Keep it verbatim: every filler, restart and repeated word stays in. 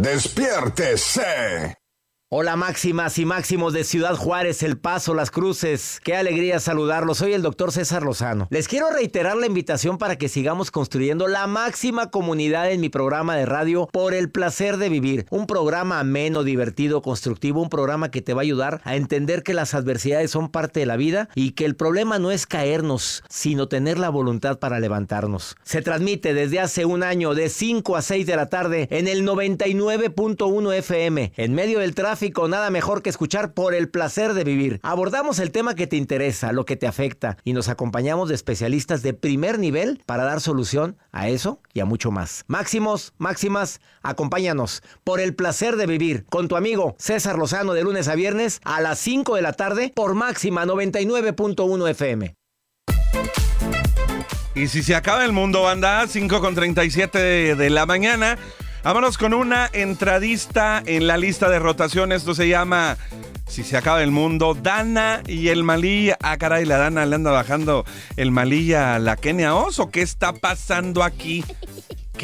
¡Despiértese! Hola máximas y máximos de Ciudad Juárez, El Paso, Las Cruces. Qué alegría saludarlos. Soy el doctor César Lozano. Les quiero reiterar la invitación para que sigamos construyendo la máxima comunidad en mi programa de radio Por el Placer de Vivir. Un programa ameno, divertido, constructivo. Un programa que te va a ayudar a entender que las adversidades son parte de la vida y que el problema no es caernos, sino tener la voluntad para levantarnos. Se transmite desde hace un año de cinco a seis de la tarde en el noventa y nueve punto uno F M. En medio del tráfico, nada mejor que escuchar Por el Placer de Vivir. Abordamos el tema que te interesa, lo que te afecta, y nos acompañamos de especialistas de primer nivel para dar solución a eso y a mucho más. Máximos, máximas, acompáñanos Por el Placer de Vivir con tu amigo César Lozano de lunes a viernes a las cinco de la tarde por Máxima noventa y nueve punto uno F M. Y si se acaba el mundo, banda, cinco con treinta y siete de, de la mañana. Vámonos con una entradista en la lista de rotación. Esto se llama Si se acaba el mundo. Dana y el Malilla. Ah, caray, la Dana le anda bajando el Malilla a la Kenia Oso. ¿Qué está pasando aquí?